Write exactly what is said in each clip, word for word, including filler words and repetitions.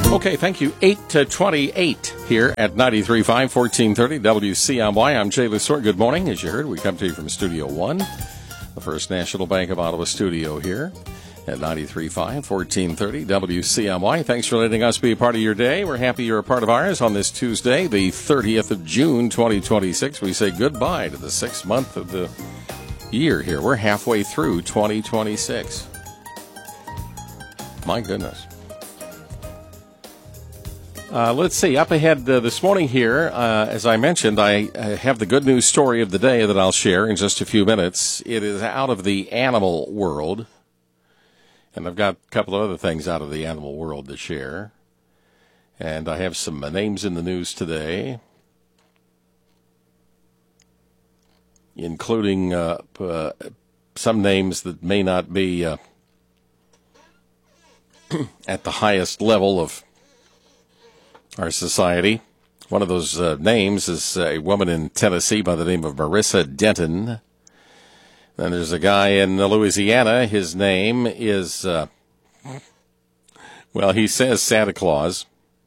Okay, thank you. eight to twenty-eight here at ninety-three point five, fourteen thirty W C M Y. I'm Jay Lusor. Good morning. As you heard, we come to you from Studio One, the First National Bank of Ottawa studio here at ninety-three point five, fourteen thirty W C M Y. Thanks for letting us be a part of your day. We're happy you're a part of ours on this Tuesday, the thirtieth of June, twenty twenty-six. We say goodbye to the sixth month of the year here. We're halfway through twenty twenty-six. My goodness. Uh, let's see, up ahead uh, this morning here, uh, as I mentioned, I, I have the good news story of the day that I'll share in just a few minutes. It is out of the animal world, and I've got a couple of other things out of the animal world to share. And I have some uh, names in the news today, including uh, uh, some names that may not be uh, at the highest level of our society. One of those uh, names is a woman in Tennessee by the name of Marissa Denton. Then there's a guy in Louisiana. His name is, uh, well, he says Santa Claus.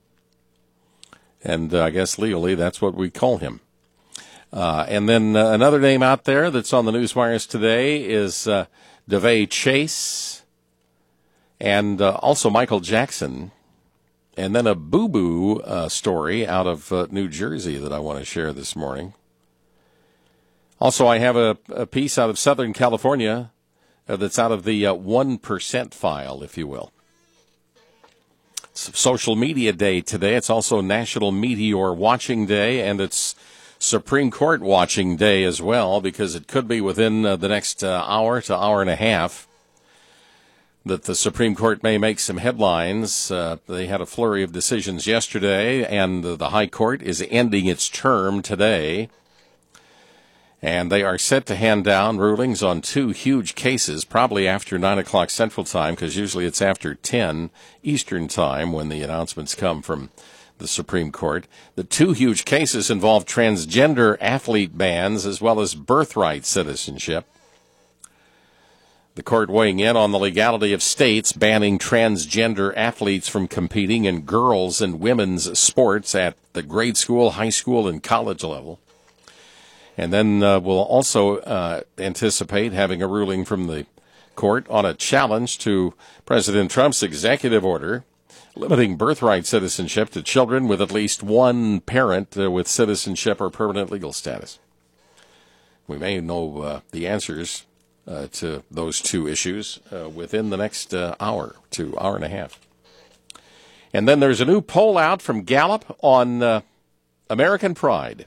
And uh, I guess legally that's what we call him. Uh, and then uh, another name out there that's on the news wires today is uh, DeVay Chase and uh, also Michael Jackson. And then a boo-boo uh, story out of uh, New Jersey that I want to share this morning. Also, I have a, a piece out of Southern California uh, that's out of the uh, one percent file, if you will. It's Social Media Day today. It's also National Meteor Watching Day, and it's Supreme Court Watching Day as well, because it could be within uh, the next uh, hour to hour and a half that the Supreme Court may make some headlines. Uh, they had a flurry of decisions yesterday, and the High Court is ending its term today. And they are set to hand down rulings on two huge cases, probably after nine o'clock Central Time, because usually it's after ten Eastern Time when the announcements come from the Supreme Court. The two huge cases involve transgender athlete bans as well as birthright citizenship. The court weighing in on the legality of states banning transgender athletes from competing in girls' and women's sports at the grade school, high school, and college level. And then uh, we'll also uh, anticipate having a ruling from the court on a challenge to President Trump's executive order limiting birthright citizenship to children with at least one parent uh, with citizenship or permanent legal status. We may know uh, the answers Uh, to those two issues uh, within the next uh, hour to hour and a half. And then there's a new poll out from Gallup on uh, American Pride.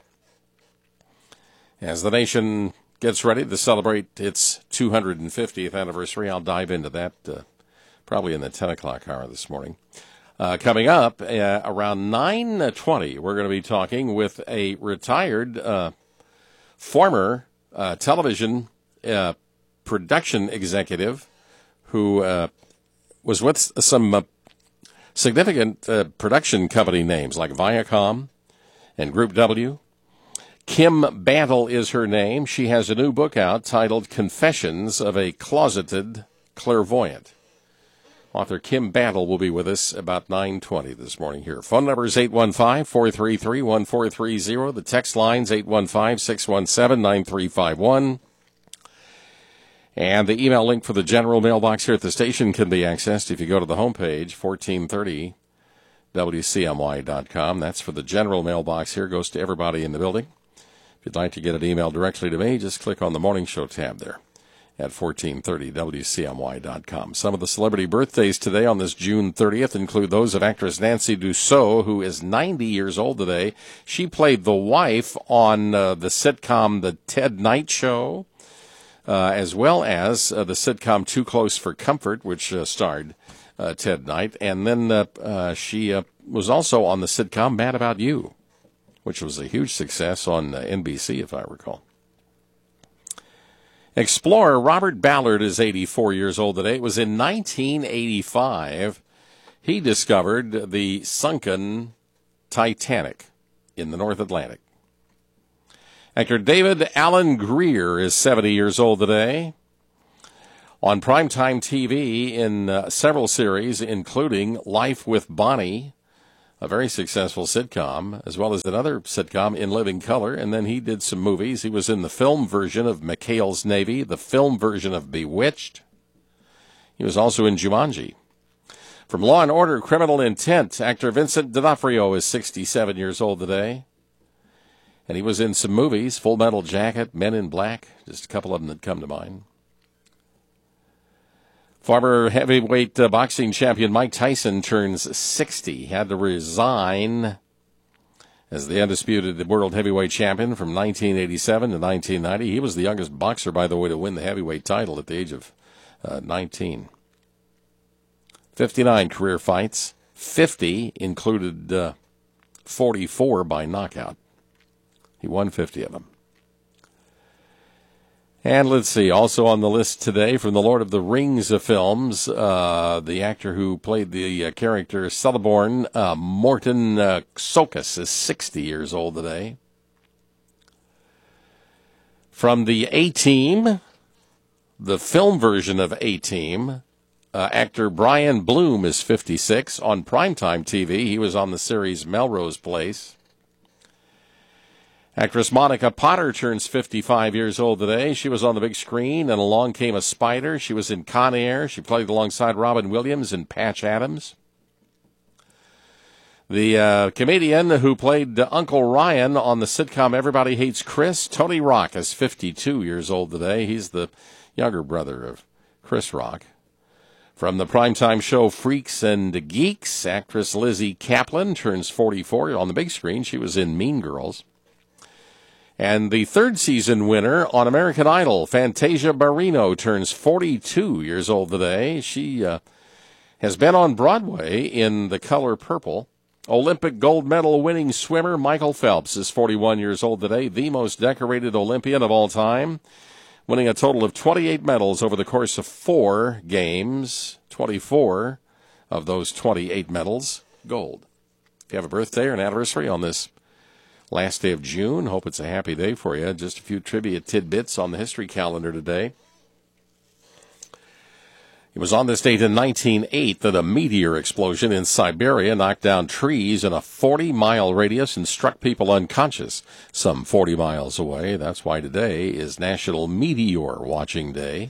As the nation gets ready to celebrate its two hundred fiftieth anniversary, I'll dive into that uh, probably in the ten o'clock hour this morning. Uh, coming up uh, around nine twenty, we're going to be talking with a retired uh, former uh, television uh production executive who uh, was with some uh, significant uh, production company names like Viacom and Group W. Kim Bantle is her name. She has a new book out titled Confessions of a Closeted Clairvoyant. Author Kim Bantle will be with us about nine twenty this morning here. Phone number is eight one five, four three three, one four three zero. The text line's eight one five, six one seven, nine three five one. And the email link for the general mailbox here at the station can be accessed if you go to the homepage, fourteen thirty W C M Y dot com. That's for the general mailbox here. It goes to everybody in the building. If you'd like to get an email directly to me, just click on the Morning Show tab there at fourteen thirty W C M Y dot com. Some of the celebrity birthdays today on this June thirtieth include those of actress Nancy Dussault, who is ninety years old today. She played the wife on uh, the sitcom The Ted Knight Show. Uh, as well as uh, the sitcom Too Close for Comfort, which uh, starred uh, Ted Knight. And then uh, uh, she uh, was also on the sitcom Mad About You, which was a huge success on uh, N B C, if I recall. Explorer Robert Ballard is eighty-four years old today. It was in nineteen eighty-five he discovered the sunken Titanic in the North Atlantic. Actor David Alan Grier is seventy years old today. On primetime T V in uh, several series, including Life with Bonnie, a very successful sitcom, as well as another sitcom In Living Color, and then he did some movies. He was in the film version of McHale's Navy, the film version of Bewitched. He was also in Jumanji. From Law and Order, Criminal Intent, actor Vincent D'Onofrio is sixty-seven years old today. And he was in some movies, Full Metal Jacket, Men in Black, just a couple of them that come to mind. Former heavyweight uh, boxing champion Mike Tyson turns sixty. He had to resign as the undisputed world heavyweight champion from nineteen eighty-seven to nineteen ninety. He was the youngest boxer, by the way, to win the heavyweight title at the age of uh, nineteen. fifty-nine career fights. fifty included uh, forty-four by knockout. He won fifty of them. And let's see, also on the list today from the Lord of the Rings uh, films, uh, the actor who played the uh, character Celeborn, uh, Morton uh, Sokus, is sixty years old today. From the A-Team, the film version of A-Team, uh, actor Brian Bloom is fifty-six. On primetime T V, he was on the series Melrose Place. Actress Monica Potter turns fifty-five years old today. She was on the big screen, and Along Came a Spider. She was in Con Air. She played alongside Robin Williams and Patch Adams. The uh, comedian who played uh, Uncle Ryan on the sitcom Everybody Hates Chris, Tony Rock, is fifty-two years old today. He's the younger brother of Chris Rock. From the primetime show Freaks and Geeks, actress Lizzie Kaplan turns forty-four. On the big screen, she was in Mean Girls. And the third season winner on American Idol, Fantasia Barrino, turns forty-two years old today. She uh, has been on Broadway in The Color Purple. Olympic gold medal winning swimmer Michael Phelps is forty-one years old today, the most decorated Olympian of all time, winning a total of twenty-eight medals over the course of four games. twenty-four of those twenty-eight medals, gold. If you have a birthday or an anniversary on this last day of June, hope it's a happy day for you. Just a few trivia tidbits on the history calendar today. It was on this date in nineteen oh eight that a meteor explosion in Siberia knocked down trees in a forty-mile radius and struck people unconscious some forty miles away. That's why today is National Meteor Watching Day.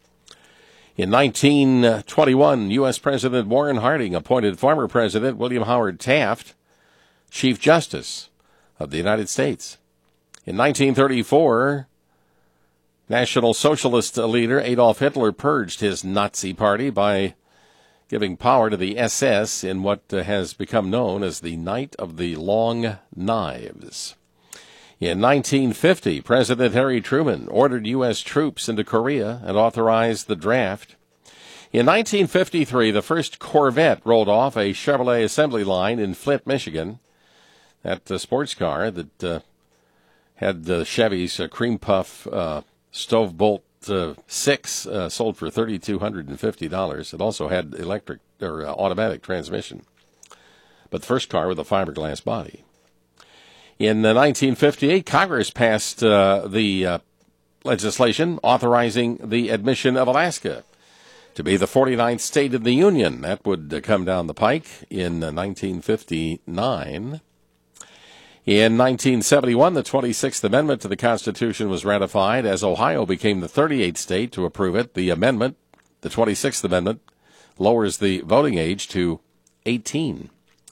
In nineteen twenty-one, U S. President Warren Harding appointed former President William Howard Taft Chief Justice of the United States. In nineteen thirty-four, National Socialist leader Adolf Hitler purged his Nazi party by giving power to the S S in what has become known as the Night of the Long Knives. In nineteen fifty, President Harry Truman ordered U S troops into Korea and authorized the draft. In nineteen fifty-three, the first Corvette rolled off a Chevrolet assembly line in Flint, Michigan. That uh, sports car that uh, had uh, Chevy's uh, Cream Puff uh, Stove Bolt uh, six uh, sold for three thousand two hundred fifty dollars. It also had electric or uh, automatic transmission, but the first car with a fiberglass body. In uh, nineteen fifty-eight, Congress passed uh, the uh, legislation authorizing the admission of Alaska to be the forty-ninth state in the Union. That would uh, come down the pike in uh, nineteen fifty-nine. In nineteen seventy-one, the twenty-sixth Amendment to the Constitution was ratified as Ohio became the thirty-eighth state to approve it. The amendment, the twenty-sixth Amendment, lowers the voting age to eighteen.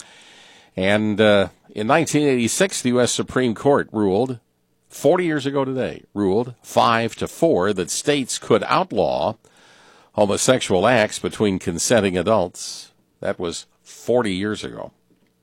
And uh, in nineteen eighty-six, the U S. Supreme Court ruled, forty years ago today, ruled five to four that states could outlaw homosexual acts between consenting adults. That was forty years ago.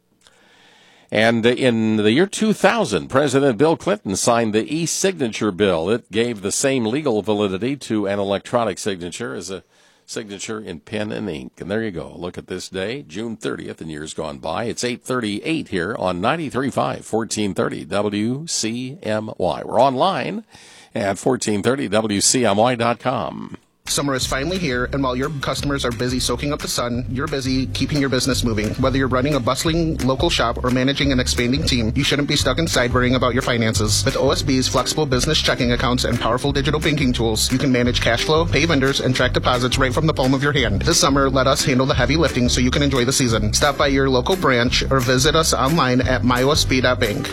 And in the year two thousand, President Bill Clinton signed the e-signature bill. It gave the same legal validity to an electronic signature as a signature in pen and ink. And there you go. Look at this day, June thirtieth, in years gone by. It's eight thirty-eight here on ninety-three point five, fourteen thirty W C M Y. We're online at fourteen thirty W C M Y dot com. Summer is finally here, and while your customers are busy soaking up the sun, you're busy keeping your business moving. Whether you're running a bustling local shop or managing an expanding team, you shouldn't be stuck inside worrying about your finances. With O S B's flexible business checking accounts and powerful digital banking tools, you can manage cash flow, pay vendors, and track deposits right from the palm of your hand. This summer, let us handle the heavy lifting so you can enjoy the season. Stop by your local branch or visit us online at my O S B dot bank.